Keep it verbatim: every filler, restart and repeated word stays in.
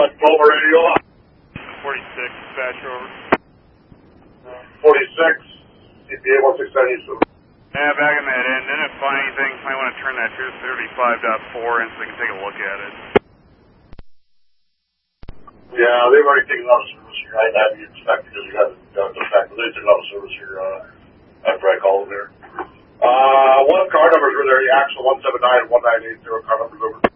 But Clover Radio. forty-six, dispatch over. forty-six, C P A one six nine East. Yeah, back in that end. Didn't find anything. Might want to turn that two thirty-five point four in so we can take a look at it. Yeah, they've already taken out of service here. I had you inspect because you haven't done the fact that they took out of service here uh, after I called there. Uh, one car numbers were there, the actual one seven nine one nine eight zero car numbers over.